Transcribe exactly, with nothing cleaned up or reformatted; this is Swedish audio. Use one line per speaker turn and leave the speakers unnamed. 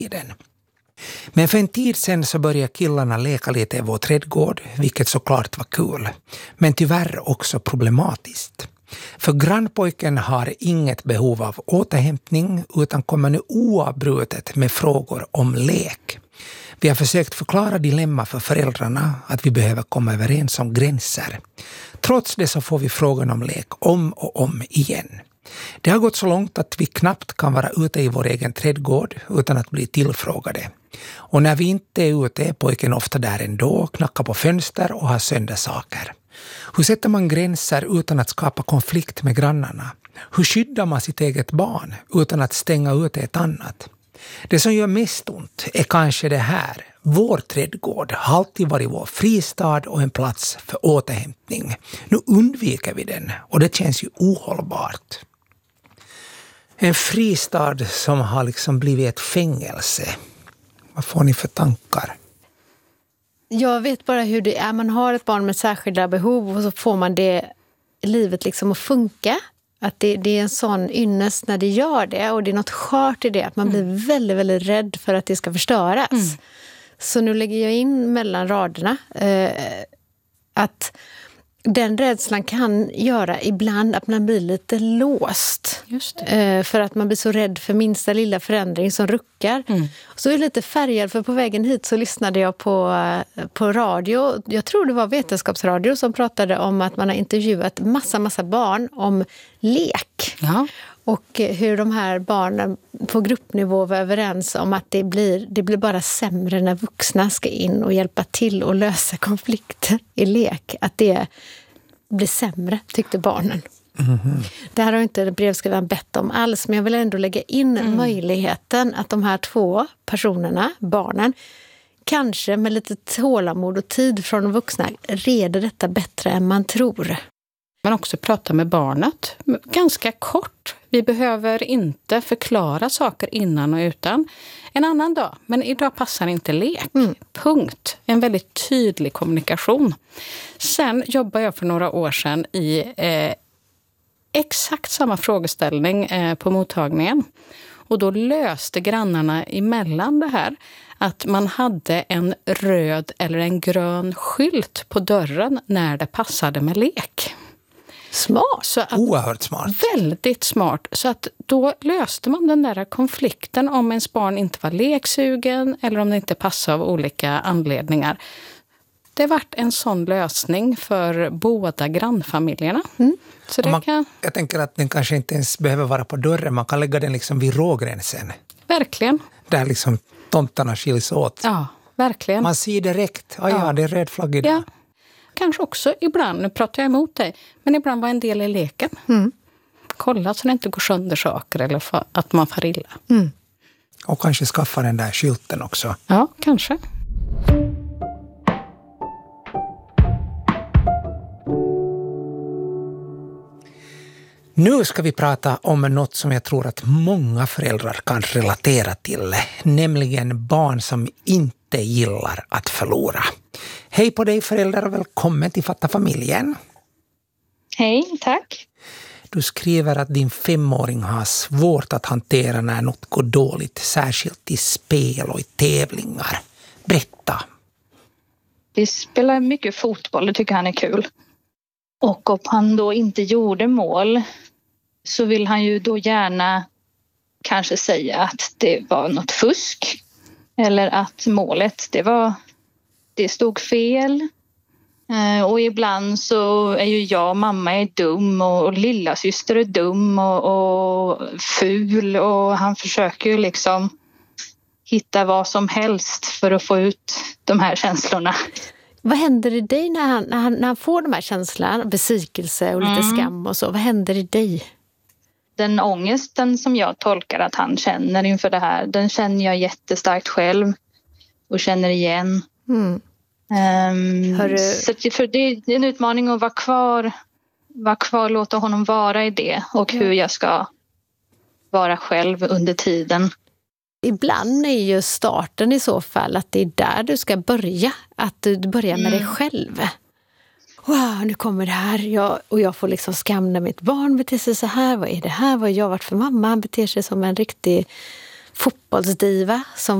tiden. Men för en tid sedan så började killarna leka lite i vår trädgård, vilket såklart var kul. Men tyvärr också problematiskt. För grannpojken har inget behov av återhämtning utan kommer nu oavbrutet med frågor om lek. Vi har försökt förklara dilemma för föräldrarna att vi behöver komma överens om gränser. Trots det så får vi frågan om lek om och om igen. Det har gått så långt att vi knappt kan vara ute i vår egen trädgård utan att bli tillfrågade. Och när vi inte är ute är pojken ofta där ändå, knackar på fönster och har sönder saker. Hur sätter man gränser utan att skapa konflikt med grannarna? Hur skyddar man sitt eget barn utan att stänga ut ett annat? Det som gör mest ont är kanske det här. Vår trädgård har alltid varit vår fristad och en plats för återhämtning. Nu undviker vi den och det känns ju ohållbart. En fristad som har liksom blivit ett fängelse. Vad får ni för tankar?
Jag vet bara hur det är. Man har ett barn med särskilda behov och så får man det livet liksom att funka. Att det, det är en sån ynnest när det gör det. Och det är något skört i det. Att man blir mm. väldigt, väldigt rädd för att det ska förstöras. Mm. Så nu lägger jag in mellan raderna eh, att den rädslan kan göra ibland att man blir lite låst. Just det. Eh, för att man blir så rädd för minsta lilla förändring som ruckar. Mm. Så är jag lite färgad, för på vägen hit så lyssnade jag på, på radio. Jag tror det var Vetenskapsradio som pratade om att man har intervjuat massa, massa barn om lek. Ja. Och hur de här barnen på gruppnivå var överens om att det blir, det blir bara sämre när vuxna ska in och hjälpa till och lösa konflikter i lek. Att det blir sämre, tyckte barnen. Mm-hmm. Det här har inte brevskrivaren bett om alls, men jag vill ändå lägga in mm. möjligheten att de här två personerna, barnen, kanske med lite tålamod och tid från de vuxna reder detta bättre än man tror.
Man också prata med barnet ganska kort. Vi behöver inte förklara saker innan och utan. En annan dag, men idag passar inte lek. Mm. Punkt. En väldigt tydlig kommunikation. Sen jobbar jag för några år sedan i eh, exakt samma frågeställning eh, på mottagningen. Och då löste grannarna emellan det här att man hade en röd eller en grön skylt på dörren när det passade med lek.
Smart.
Så att,
oerhört smart.
Väldigt smart. Så att då löste man den där konflikten om ens barn inte var leksugen eller om det inte passade av olika anledningar. Det vart en sån lösning för båda grannfamiljerna. Mm. Så det
man,
kan...
Jag tänker att den kanske inte ens behöver vara på dörren. Man kan lägga den liksom vid rågränsen.
Verkligen.
Där liksom tomtarna skiljs åt.
Ja, verkligen.
Man ser direkt. Ah, ja, ja, det är röd flagg idag.
Ja. Kanske också ibland, nu pratar jag emot dig, men ibland var en del i leken. Mm. Kolla så det inte går sönder saker eller att man far illa. Mm.
Och kanske skaffa den där skylten också.
Ja, kanske.
Nu ska vi prata om något som jag tror att många föräldrar kan relatera till, nämligen barn som inte gillar att förlora. Hej på dig föräldrar och välkommen till Fatta familjen.
Hej, tack.
Du skriver att din femåring har svårt att hantera när något går dåligt, särskilt i spel och i tävlingar. Berätta.
Vi spelar mycket fotboll, det tycker han är kul. Och om han då inte gjorde mål så vill han ju då gärna kanske säga att det var något fusk. Eller att målet, det var det stod fel. Och ibland så är ju jag och mamma är dum och lilla syster är dum och, och ful. Och han försöker ju liksom hitta vad som helst för att få ut de här känslorna.
Vad händer i dig när han, när han, när han får de här känslorna, besvikelse och lite mm. skam och så? Vad händer i dig?
Den ångesten som jag tolkar att han känner inför det här, den känner jag jättestarkt själv och känner igen. Mm. Um, du... så för det är en utmaning att vara kvar, vara kvar, låta honom vara i det och hur jag ska vara själv under tiden.
Ibland är ju starten i så fall att det är där du ska börja. Att du börjar med mm. dig själv. Wow, nu kommer det här. Jag, och jag får liksom skam när mitt barn beter sig så här. Vad är det här? Vad har jag varit för mamma? Han beter sig som en riktig fotbollsdiva som